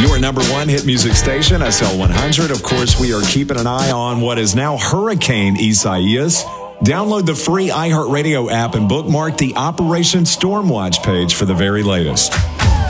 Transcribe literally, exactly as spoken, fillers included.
Your number one hit music station, S L one hundred. Of course, we are keeping an eye on what is now Hurricane Isaias. Download the free iHeartRadio app and bookmark the Operation Stormwatch page for the very latest.